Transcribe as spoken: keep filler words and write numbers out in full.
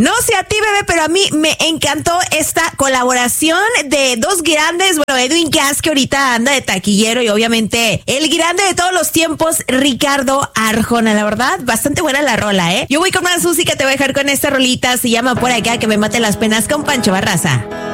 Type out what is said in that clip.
No sé a ti, bebé, pero a mí me encantó esta colaboración de dos grandes. Bueno, Edwin Cass, que ahorita anda de taquillero, y obviamente el grande de todos los tiempos, Ricardo Arjona. La verdad, bastante buena la rola, ¿eh? Yo voy con más música, te voy a dejar con esta rolita. Se llama Por Acá, que me mate las penas, con Pancho Barraza.